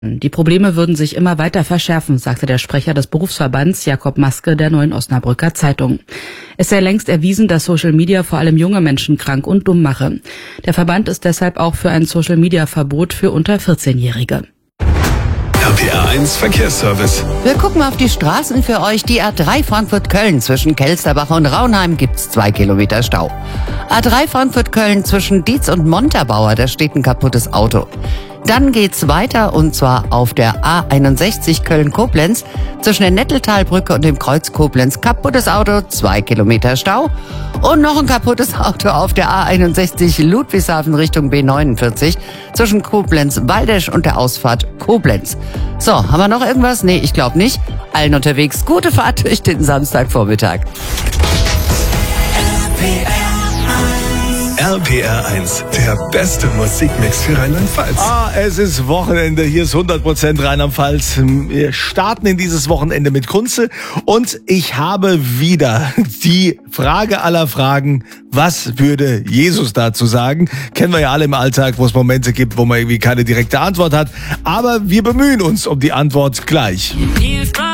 Die Probleme würden sich immer weiter verschärfen, sagte der Sprecher des Berufsverbands Jakob Maske der Neuen Osnabrücker Zeitung. Es sei längst erwiesen, dass Social Media vor allem junge Menschen krank und dumm mache. Der Verband ist deshalb auch für ein Social Media Verbot für unter 14-Jährige. RPR 1 Verkehrsservice. Wir gucken auf die Straßen für euch. Die A3 Frankfurt-Köln zwischen Kelsterbach und Raunheim gibt's 2 Kilometer Stau. A3 Frankfurt-Köln zwischen Dietz und Montabaur, da steht ein kaputtes Auto. Dann geht's weiter und zwar auf der A61 Köln-Koblenz zwischen der Netteltalbrücke und dem Kreuz Koblenz. Kaputtes Auto, 2 Kilometer Stau. Und noch ein kaputtes Auto auf der A61 Ludwigshafen Richtung B49 zwischen Koblenz-Waldesch und der Ausfahrt Koblenz. So, haben wir noch irgendwas? Nee, ich glaube nicht. Allen unterwegs, gute Fahrt durch den Samstagvormittag. RPR 1, der beste Musikmix für Rheinland-Pfalz. Es ist Wochenende, hier ist 100% Rheinland-Pfalz. Wir starten in dieses Wochenende mit Kunze und ich habe wieder die Frage aller Fragen, was würde Jesus dazu sagen? Kennen wir ja alle im Alltag, wo es Momente gibt, wo man irgendwie keine direkte Antwort hat, aber wir bemühen uns um die Antwort gleich.